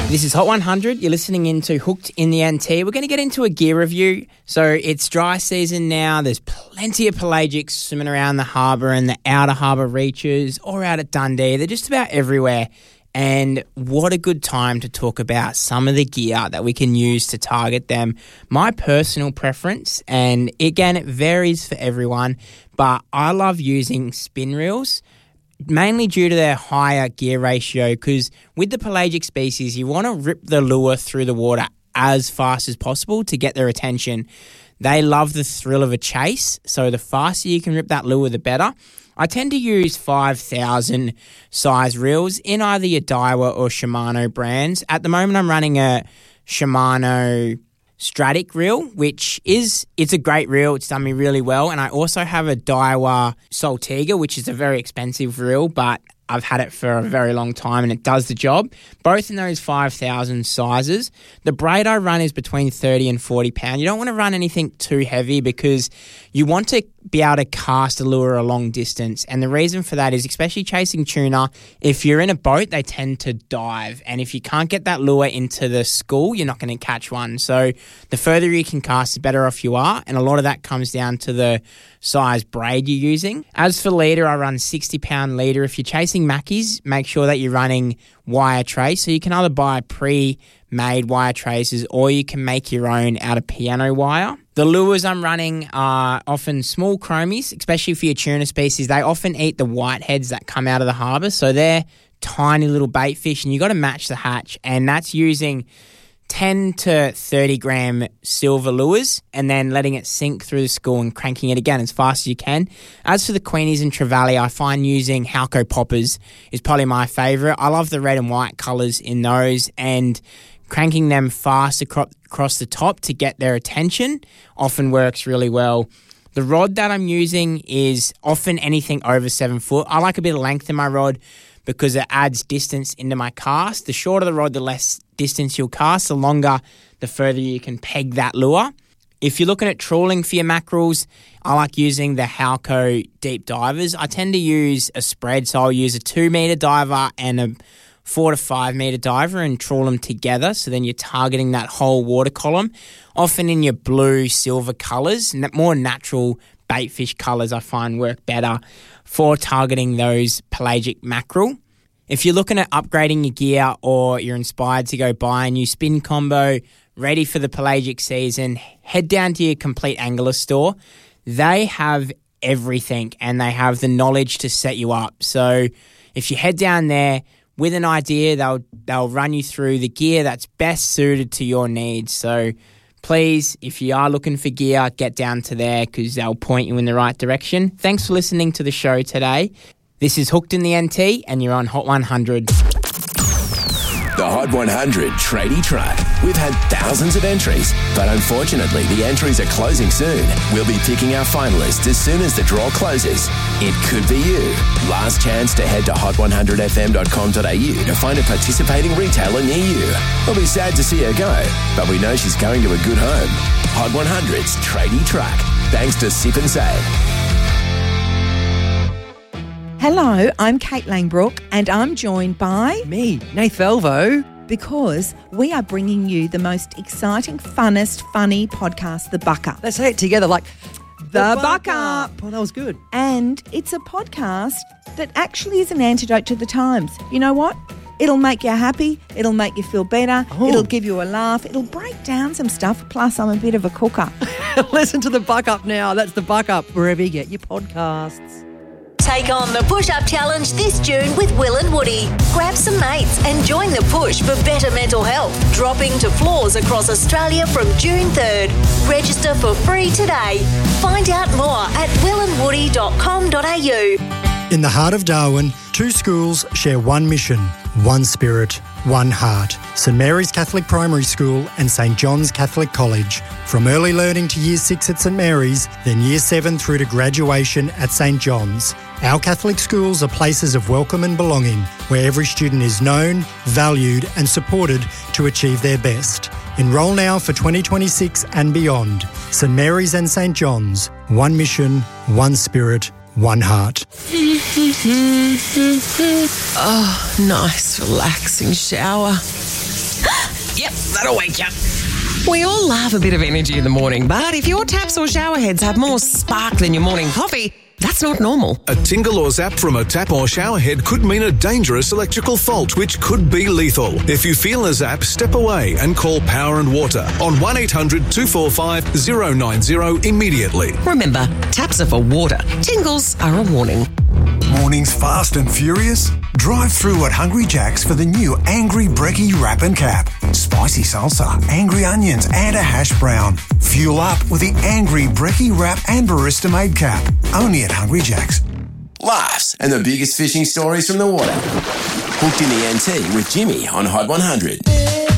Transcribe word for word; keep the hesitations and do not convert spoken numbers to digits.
This is Hot one hundred. You're listening into Hooked in the N T. We're going to get into a gear review. So it's dry season now. There's plenty of pelagics swimming around the harbour and the outer harbour reaches or out at Dundee. They're just about everywhere. And what a good time to talk about some of the gear that we can use to target them. My personal preference, and again, it varies for everyone, but I love using spin reels, mainly due to their higher gear ratio, because with the pelagic species, you want to rip the lure through the water as fast as possible to get their attention. They love the thrill of a chase, so the faster you can rip that lure, the better. I tend to use five thousand size reels in either your Daiwa or Shimano brands. At the moment, I'm running a Shimano Stratic reel, which is, it's a great reel. It's done me really well. And I also have a Daiwa Saltiga, which is a very expensive reel, but I've had it for a very long time and it does the job. Both in those five thousand sizes. The braid I run is between thirty and forty pounds. You don't want to run anything too heavy because you want to be able to cast a lure a long distance. And the reason for that is, especially chasing tuna, if you're in a boat, they tend to dive. And if you can't get that lure into the school, you're not going to catch one. So the further you can cast, the better off you are. And a lot of that comes down to the size braid you're using. As for leader, I run sixty pound leader. If you're chasing mackies, make sure that you're running wire trace. So you can either buy pre-made wire traces or you can make your own out of piano wire. The lures I'm running are often small chromies, especially for your tuna species. They often eat the whiteheads that come out of the harbour. So they're tiny little bait fish and you got to match the hatch. And that's using ten to thirty gram silver lures and then letting it sink through the school and cranking it again as fast as you can. As for the Queenies and Trevally, I find using Halco poppers is probably my favourite. I love the red and white colours in those, and cranking them fast across the top to get their attention often works really well. The rod that I'm using is often anything over seven foot. I like a bit of length in my rod because it adds distance into my cast. The shorter the rod, the less distance you'll cast, the longer, the further you can peg that lure. If you're looking at trawling for your mackerels, I like using the Halco deep divers. I tend to use a spread, so I'll use a two metre diver and a four to five metre diver and trawl them together, so then you're targeting that whole water column, often in your blue, silver colours. More natural bait fish colours I find work better for targeting those pelagic mackerel. If you're looking at upgrading your gear or you're inspired to go buy a new spin combo ready for the pelagic season, head down to your Complete Angler store. They have everything and they have the knowledge to set you up. So if you head down there with an idea, they'll they'll run you through the gear that's best suited to your needs. So please, if you are looking for gear, get down to there because they'll point you in the right direction. Thanks for listening to the show today. This is Hooked in the N T and you're on Hot one hundred. The Hot one hundred Tradie Truck. We've had thousands of entries, but unfortunately the entries are closing soon. We'll be picking our finalists as soon as the draw closes. It could be you. Last chance to head to hot one hundred f m dot com dot a u to find a participating retailer near you. We'll be sad to see her go, but we know she's going to a good home. Hot one hundred's Tradie Truck. Thanks to Sip and Save. Hello, I'm Kate Langbrook and I'm joined by... Me, Nath Velvo. Because we are bringing you the most exciting, funnest, funny podcast, The Buck Up. Let's say it together like... The, the Buck, Buck Up. Up. Oh, that was good. And it's a podcast that actually is an antidote to the times. You know what? It'll make you happy. It'll make you feel better. Oh. It'll give you a laugh. It'll break down some stuff. Plus, I'm a bit of a cooker. Listen to The Buck Up now. That's The Buck Up, wherever you get your podcasts. Take on the push-up challenge this June with Will and Woody. Grab some mates and join the push for better mental health. Dropping to floors across Australia from June third. Register for free today. Find out more at will and woody dot com dot a u. In the heart of Darwin, two schools share one mission, one spirit, one heart. St Mary's Catholic Primary School and St John's Catholic College. From early learning to Year six at St Mary's, then Year seven through to graduation at St John's. Our Catholic schools are places of welcome and belonging, where every student is known, valued and supported to achieve their best. Enrol now for twenty twenty-six and beyond. St Mary's and St John's. One mission, one spirit, one heart. Oh, nice relaxing shower. Yep, that'll wake you. We all love a bit of energy in the morning, but if your taps or shower heads have more spark than your morning coffee, that's not normal. A tingle or zap from a tap or shower head could mean a dangerous electrical fault, which could be lethal. If you feel a zap, step away and call Power and Water on one eight hundred two four five zero nine zero immediately. Remember, taps are for water. Tingles are a warning. Mornings fast and furious? Drive through at Hungry Jack's for the new Angry Brekkie Wrap and Cap. Spicy salsa, angry onions and a hash brown. Fuel up with the Angry Brekkie Wrap and Barista Made Cap. Only at Hungry Jack's. Laughs and the biggest fishing stories from the water. Hooked in the N T with Jimmy on Hot one hundred.